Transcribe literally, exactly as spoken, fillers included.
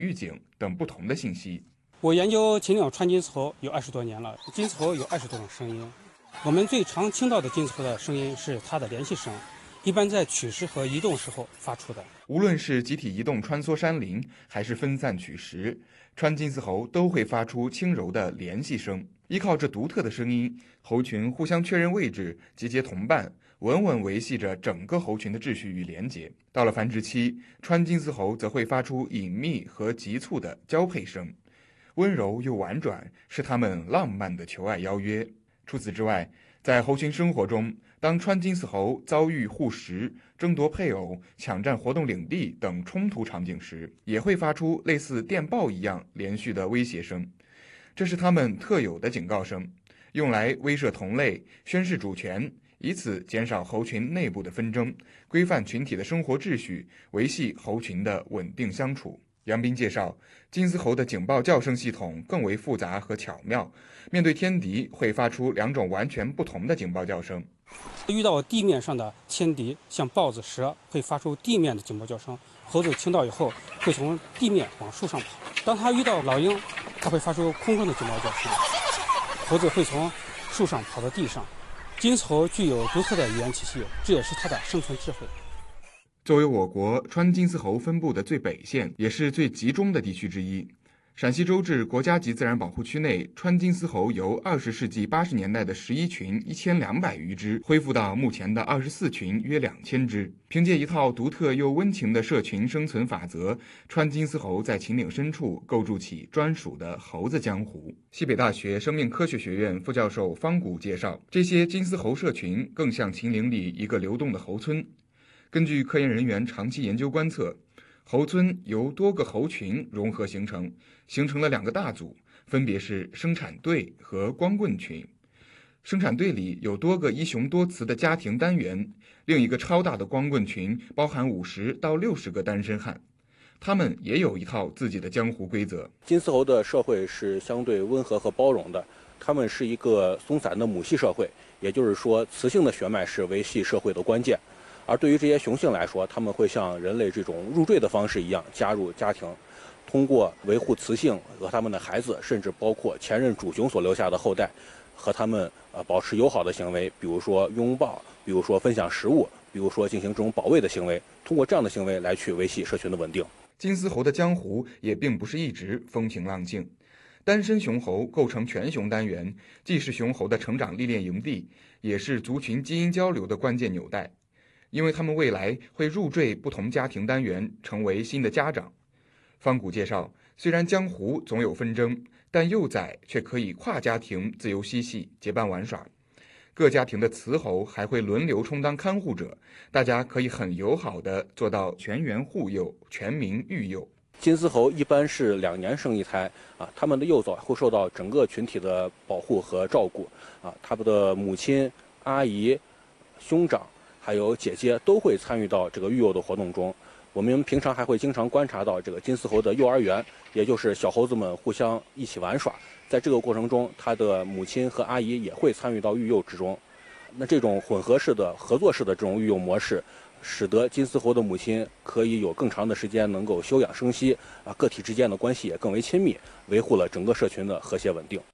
预警等不同的信息。 我研究秦岭川金丝猴有二十多年了，金丝猴有二十多种声音。我们最常听到的金丝猴的声音是它的联系声，一般在取食和移动时候发出的。 无论是集体移动穿梭山林，还是分散取食，川金丝猴都会发出轻柔的联系声。依靠这独特的声音，猴群互相确认位置，集结同伴，稳稳维系着整个猴群的秩序与连结。到了繁殖期，川金丝猴则会发出隐秘和急促的交配声，温柔又婉转，是它们浪漫的求爱邀约。除此之外，在猴群生活中，当川金丝猴遭遇护食、争夺配偶、抢占活动领地等冲突场景时，也会发出类似电报一样连续的威胁声。这是它们特有的警告声，用来威慑同类、宣示主权，以此减少猴群内部的纷争，规范群体的生活秩序，维系猴群的稳定相处。杨斌介绍，金丝猴的警报叫声系统更为复杂和巧妙，面对天敌会发出两种完全不同的警报叫声。 遇到地面上的天敌，像豹子、蛇，会发出地面的警报叫声，猴子听到以后会从地面往树上跑。当它遇到老鹰，它会发出空中的警报叫声，猴子会从树上跑到地上。金丝猴具有独特的语言体系，这也是它的生存智慧。 作为我国川金丝猴分布的最北县，也是最集中的地区之一，陕西周至国家级自然保护区内，川金丝猴由二十世纪八十年代的十一群一千两百余只，恢复到目前的二十四群约两千只。凭借一套独特又温情的社群生存法则，川金丝猴在秦岭深处构筑起专属的猴子江湖。西北大学生命科学学院副教授方谷介绍，这些金丝猴社群更像秦岭里一个流动的猴村。根据科研人员长期研究观测，猴村由多个猴群融合形成，形成了两个大组，分别是生产队和光棍群。生产队里有多个一雄多雌的家庭单元，另一个超大的光棍群包含五十到六十个单身汉，他们也有一套自己的江湖规则。 金丝猴的社会是相对温和和包容的，他们是一个松散的母系社会，也就是说，雌性的血脉是维系社会的关键。而对于这些雄性来说，他们会像人类这种入赘的方式一样加入家庭，通过维护雌性和他们的孩子，甚至包括前任主雄所留下的后代，和他们呃保持友好的行为，比如说拥抱，比如说分享食物，比如说进行这种保卫的行为，通过这样的行为来去维系社群的稳定。 金丝猴的江湖也并不是一直风平浪静，单身雄猴构成全雄单元，既是雄猴的成长历练营地，也是族群基因交流的关键纽带。因为他们未来会入赘不同家庭单元，成为新的家长。方谷介绍，虽然江湖总有纷争，但幼崽却可以跨家庭自由嬉戏，结伴玩耍。各家庭的雌猴还会轮流充当看护者，大家可以很友好地做到全员护幼、全民育幼。 金丝猴一般是两年生一胎啊，他们的幼崽会受到整个群体的保护和照顾啊，他们的母亲、阿姨、兄长还有姐姐都会参与到这个育幼的活动中。我们平常还会经常观察到这个金丝猴的幼儿园，也就是小猴子们互相一起玩耍。在这个过程中，它的母亲和阿姨也会参与到育幼之中。那这种混合式的、合作式的这种育幼模式，使得金丝猴的母亲可以有更长的时间能够休养生息啊，个体之间的关系也更为亲密，维护了整个社群的和谐稳定。